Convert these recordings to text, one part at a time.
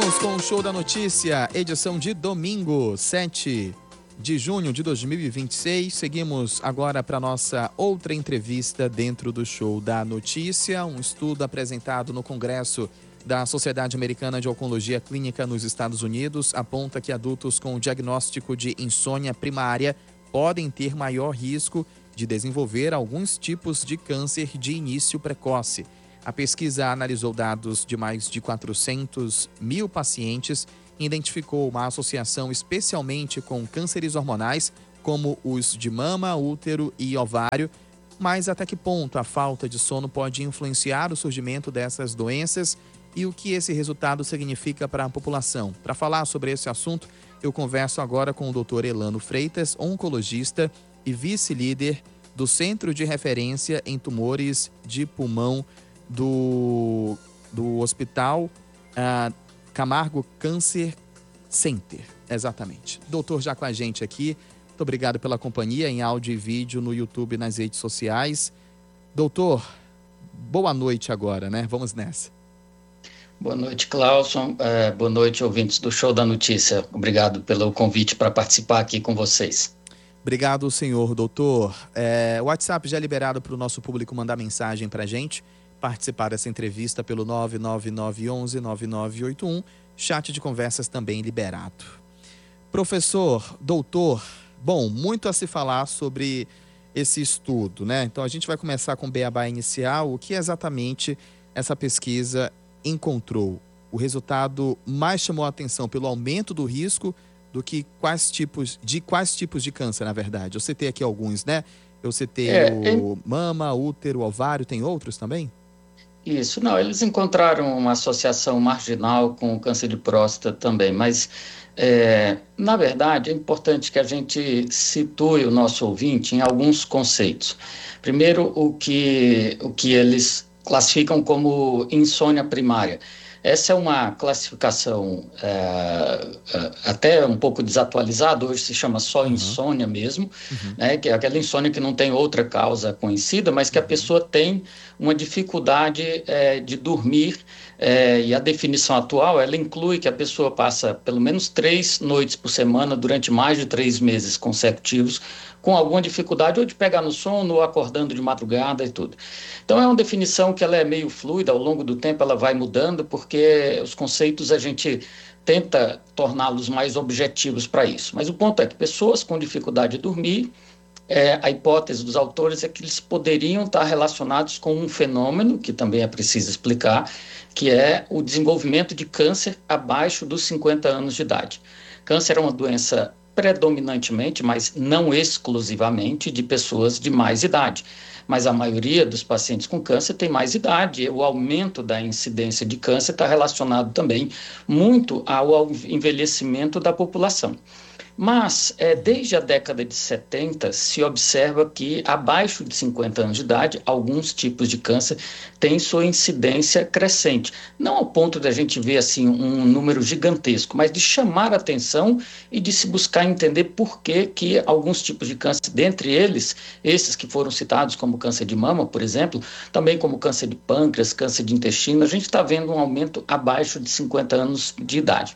Voltamos com o Show da Notícia, edição de domingo, 7 de junho de 2026. Seguimos agora para nossa outra entrevista dentro do Show da Notícia. Um estudo apresentado no Congresso da Sociedade Americana de Oncologia Clínica nos Estados Unidos aponta que adultos com diagnóstico de insônia primária podem ter maior risco de desenvolver alguns tipos de câncer de início precoce. A pesquisa analisou dados de mais de 400 mil pacientes e identificou uma associação especialmente com cânceres hormonais, como os de mama, útero e ovário. Mas até que ponto a falta de sono pode influenciar o surgimento dessas doenças e o que esse resultado significa para a população? Para falar sobre esse assunto, eu converso agora com o Dr. Elano Freitas, oncologista e vice-líder do Centro de Referência em Tumores de Pulmão do Hospital Camargo Cancer Center. Exatamente. Doutor, já com a gente aqui, muito obrigado pela companhia em áudio e vídeo no YouTube e nas redes sociais. Doutor, boa noite agora, né? Vamos nessa. Boa noite, Clauson. Boa noite, ouvintes do Show da Notícia. Obrigado pelo convite para participar aqui com vocês. Obrigado, senhor doutor. O WhatsApp já é liberado para o nosso público mandar mensagem para a gente, participar dessa entrevista pelo 99911-9981. Chat de conversas também liberado. Professor, doutor, bom, muito a se falar sobre esse estudo, né? Então a gente vai começar com o beabá inicial. O que exatamente essa pesquisa encontrou? O resultado mais chamou a atenção pelo aumento do risco do que quais tipos de câncer, na verdade? Eu citei aqui alguns, né? Eu citei o mama, útero, ovário, tem outros também? Isso, não, eles encontraram uma associação marginal com o câncer de próstata também, mas, na verdade, é importante que a gente situe o nosso ouvinte em alguns conceitos. Primeiro, o que eles classificam como insônia primária. Essa é uma classificação até um pouco desatualizada, hoje se chama só insônia mesmo, né, que é aquela insônia que não tem outra causa conhecida, mas que a pessoa tem uma dificuldade de dormir, e a definição atual, ela inclui que a pessoa passa pelo menos 3 noites por semana durante mais de 3 meses consecutivos, com alguma dificuldade ou de pegar no sono ou acordando de madrugada e tudo. Então é uma definição que ela é meio fluida, ao longo do tempo ela vai mudando, porque os conceitos a gente tenta torná-los mais objetivos para isso. Mas o ponto é que pessoas com dificuldade de dormir, a hipótese dos autores é que eles poderiam estar relacionados com um fenômeno, que também é preciso explicar, que é o desenvolvimento de câncer abaixo dos 50 anos de idade. Câncer é uma doença predominantemente, mas não exclusivamente, de pessoas de mais idade. Mas a maioria dos pacientes com câncer tem mais idade. O aumento da incidência de câncer está relacionado também muito ao envelhecimento da população. Mas, desde a década de 70, se observa que, abaixo de 50 anos de idade, alguns tipos de câncer têm sua incidência crescente. Não ao ponto de a gente ver assim, um número gigantesco, mas de chamar a atenção e de se buscar entender por que alguns tipos de câncer, dentre eles, esses que foram citados como câncer de mama, por exemplo, também como câncer de pâncreas, câncer de intestino, a gente está vendo um aumento abaixo de 50 anos de idade.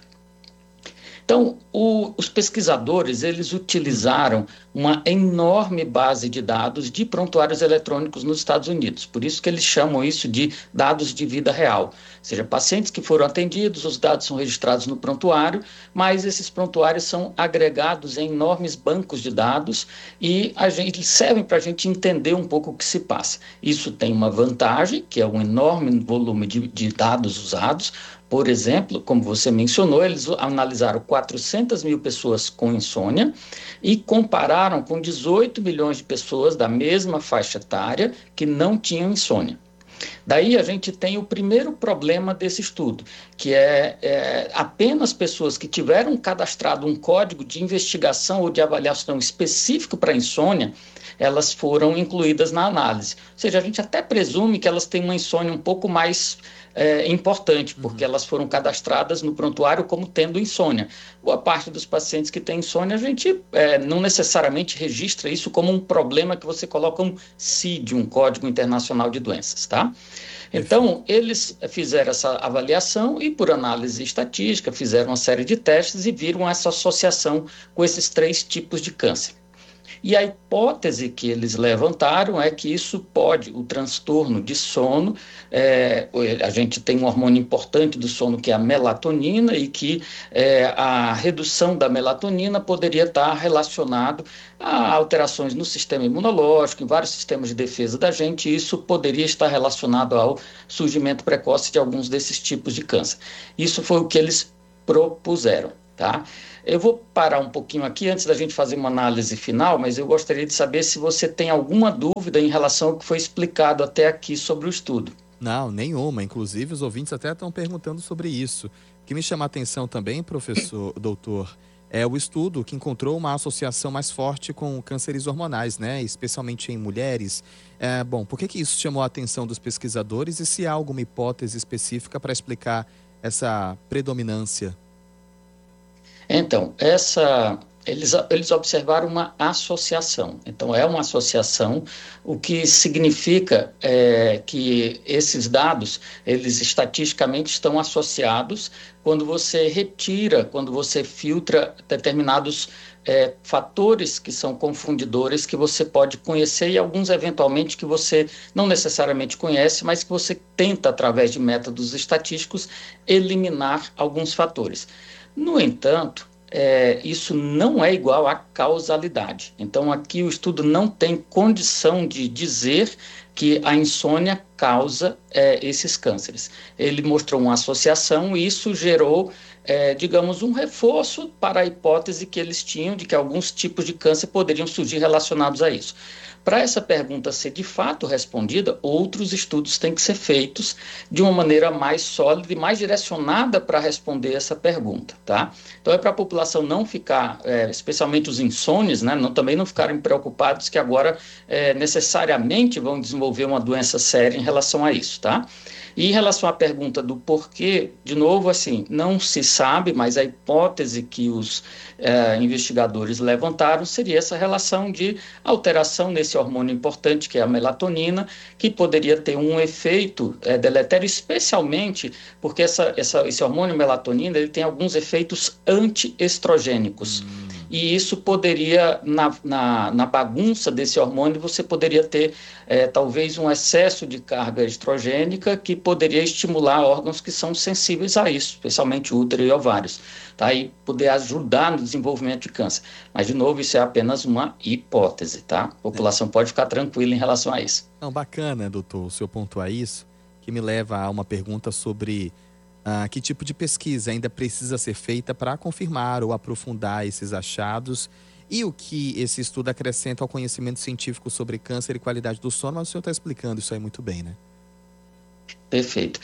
Então, os pesquisadores, eles utilizaram uma enorme base de dados de prontuários eletrônicos nos Estados Unidos. Por isso que eles chamam isso de dados de vida real. Ou seja, pacientes que foram atendidos, os dados são registrados no prontuário, mas esses prontuários são agregados em enormes bancos de dados e eles servem para a gente entender um pouco o que se passa. Isso tem uma vantagem, que é um enorme volume de dados usados. Por exemplo, como você mencionou, eles analisaram 400 mil pessoas com insônia e compararam com 18 milhões de pessoas da mesma faixa etária que não tinham insônia. Daí a gente tem o primeiro problema desse estudo, que é apenas pessoas que tiveram cadastrado um código de investigação ou de avaliação específico para insônia, elas foram incluídas na análise. Ou seja, a gente até presume que elas têm uma insônia um pouco mais importante, porque elas foram cadastradas no prontuário como tendo insônia. Boa parte dos pacientes que têm insônia, a gente não necessariamente registra isso como um problema que você coloca um CID, um Código Internacional de Doenças, tá? Então, eles fizeram essa avaliação e, por análise estatística, fizeram uma série de testes e viram essa associação com esses 3 tipos de câncer. E a hipótese que eles levantaram é que isso pode, o transtorno de sono, a gente tem um hormônio importante do sono que é a melatonina e que a redução da melatonina poderia estar relacionado a alterações no sistema imunológico, em vários sistemas de defesa da gente, e isso poderia estar relacionado ao surgimento precoce de alguns desses tipos de câncer. Isso foi o que eles propuseram, tá? Eu vou parar um pouquinho aqui antes da gente fazer uma análise final, mas eu gostaria de saber se você tem alguma dúvida em relação ao que foi explicado até aqui sobre o estudo. Não, nenhuma. Inclusive, os ouvintes até estão perguntando sobre isso. O que me chama a atenção também, professor, doutor, é o estudo que encontrou uma associação mais forte com cânceres hormonais, né? Especialmente em mulheres. Bom, por que isso chamou a atenção dos pesquisadores e se há alguma hipótese específica para explicar essa predominância? Então, eles observaram uma associação. Então, é uma associação, o que significa que esses dados, eles estatisticamente estão associados quando você retira, quando você filtra determinados fatores que são confundidores que você pode conhecer e alguns, eventualmente, que você não necessariamente conhece, mas que você tenta, através de métodos estatísticos, eliminar alguns fatores. No entanto, isso não é igual à causalidade. Então, aqui o estudo não tem condição de dizer que a insônia causa esses cânceres. Ele mostrou uma associação e isso gerou, digamos, um reforço para a hipótese que eles tinham de que alguns tipos de câncer poderiam surgir relacionados a isso. Para essa pergunta ser de fato respondida, outros estudos têm que ser feitos de uma maneira mais sólida e mais direcionada para responder essa pergunta, tá? Então, para a população não ficar, especialmente os insônios, né, também não ficarem preocupados que agora necessariamente vão desenvolver uma doença séria em relação a isso, tá? E em relação à pergunta do porquê, de novo, assim, não se sabe, mas a hipótese que os investigadores levantaram seria essa relação de alteração nesse hormônio importante, que é a melatonina, que poderia ter um efeito deletério, especialmente porque esse hormônio melatonina ele tem alguns efeitos antiestrogênicos. E isso poderia, na bagunça desse hormônio, você poderia ter talvez um excesso de carga estrogênica que poderia estimular órgãos que são sensíveis a isso, especialmente útero e ovários, tá? E poder ajudar no desenvolvimento de câncer. Mas, de novo, isso é apenas uma hipótese, tá? A população pode ficar tranquila em relação a isso. Não, bacana, doutor, o senhor pontuar isso, que me leva a uma pergunta sobre que tipo de pesquisa ainda precisa ser feita para confirmar ou aprofundar esses achados e o que esse estudo acrescenta ao conhecimento científico sobre câncer e qualidade do sono, mas o senhor está explicando isso aí muito bem, né? Perfeito.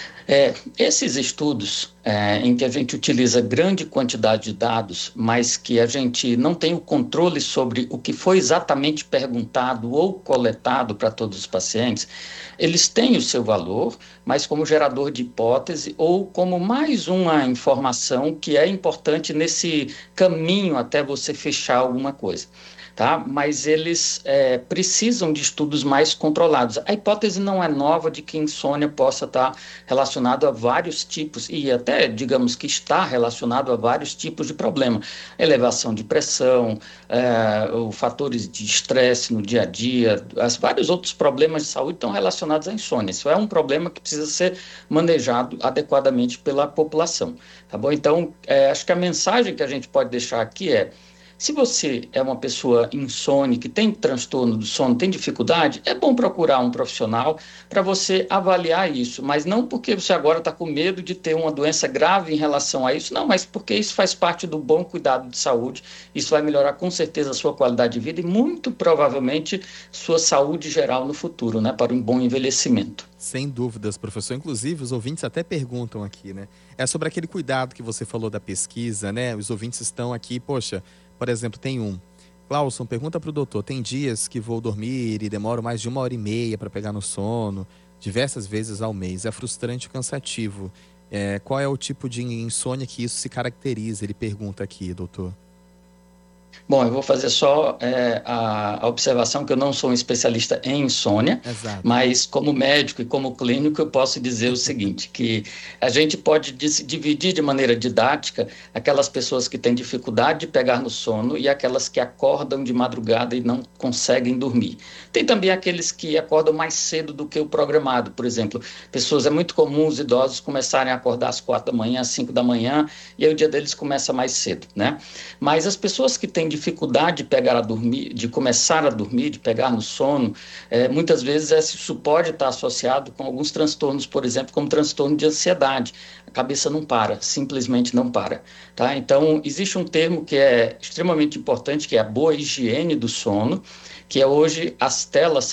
Esses estudos em que a gente utiliza grande quantidade de dados, mas que a gente não tem o controle sobre o que foi exatamente perguntado ou coletado para todos os pacientes, eles têm o seu valor, mas como gerador de hipótese ou como mais uma informação que é importante nesse caminho até você fechar alguma coisa. Tá? Mas eles precisam de estudos mais controlados. A hipótese não é nova de que insônia possa estar relacionado a vários tipos, e até, digamos que está relacionado a vários tipos de problema. Elevação de pressão, fatores de estresse no dia a dia, vários outros problemas de saúde estão relacionados à insônia. Isso é um problema que precisa ser manejado adequadamente pela população. Tá bom? Então, acho que a mensagem que a gente pode deixar aqui é: se você é uma pessoa insone, que tem transtorno do sono, tem dificuldade, é bom procurar um profissional para você avaliar isso, mas não porque você agora está com medo de ter uma doença grave em relação a isso, não, mas porque isso faz parte do bom cuidado de saúde, isso vai melhorar com certeza a sua qualidade de vida e muito provavelmente sua saúde geral no futuro, né, para um bom envelhecimento. Sem dúvidas, professor. Inclusive, os ouvintes até perguntam aqui, né? É sobre aquele cuidado que você falou da pesquisa, né? Os ouvintes estão aqui, poxa, por exemplo, tem um. Clauson, pergunta para o doutor, tem dias que vou dormir e demoro mais de 1h30 para pegar no sono. diversas vezes ao mês. É frustrante e cansativo. Qual é o tipo de insônia que isso se caracteriza? Ele pergunta aqui, doutor. Bom, eu vou fazer só a observação que eu não sou um especialista em insônia, Exato. mas como médico e como clínico eu posso dizer o seguinte, que a gente pode dividir de maneira didática aquelas pessoas que têm dificuldade de pegar no sono e aquelas que acordam de madrugada e não conseguem dormir. Tem também aqueles que acordam mais cedo do que o programado, por exemplo, é muito comum os idosos começarem a acordar às 4 da manhã, às 5 da manhã, e aí o dia deles começa mais cedo, né? Mas as pessoas que têm dificuldade de pegar a dormir, de começar a dormir, de pegar no sono, muitas vezes isso pode estar associado com alguns transtornos, por exemplo, como transtorno de ansiedade. A cabeça não para, simplesmente não para, tá? Então, existe um termo que é extremamente importante, que é a boa higiene do sono, que é hoje as telas